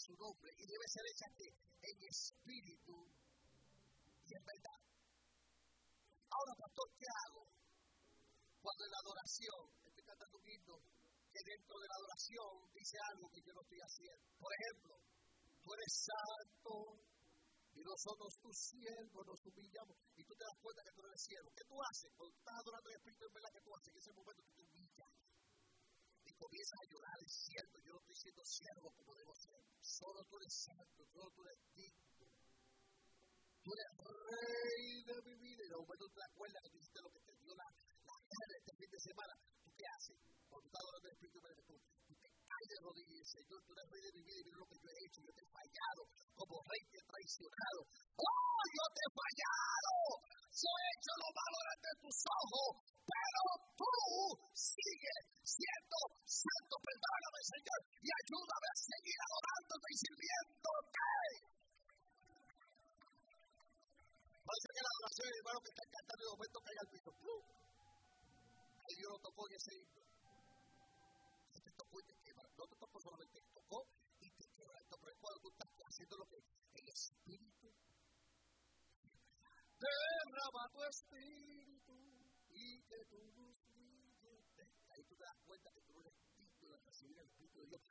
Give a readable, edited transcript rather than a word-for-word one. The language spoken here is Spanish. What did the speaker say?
su nombre y debe ser hecha en espíritu y en verdad. Ahora, pastor, ¿qué hago? Cuando en la adoración estoy cantando un himno que dentro de la adoración dice algo que yo no estoy haciendo. Por ejemplo, tú eres santo y nosotros tus siervos nos humillamos y tú te das cuenta que tú eres siervo. ¿Qué tú haces? Cuando estás adorando el Espíritu, en verdad, ¿qué tú haces? En ese momento tú te humillas y comienzas a llorar. Es cierto, yo no estoy siendo siervo como debo ser. Solo tú eres santo, solo tú eres digno. Tú eres rey de mi vida. Y de momento tú te das cuenta que tú hiciste lo que te dio la gana este fin de semana. ¿Tú qué haces? Cuando estás adorando el Espíritu, tú te caes de rodillas. Señor, tú eres rey de mi vida y mira lo que yo he hecho. Yo te he fallado. Como rey te he traicionado. ¡Oh, yo te he fallado! Yo he hecho lo malo delante de tus ojos. Pero tú sigues siendo santo. Perdóname, Señor, y ayúdame a seguir adorándote y sirviéndote. Parece que la adoración del hermano que está cantando de momento cae al piso. Y Dios lo tocó en ese himno. No te tocó y te quebra. No te tocó solamente, te tocó y te quebra. Pero es cuando tú estás haciendo lo que el Espíritu derrama tu espíritu y que tú nos brilles. Ahí tú te das cuenta que tú no eres digno de recibir el Espíritu de Dios.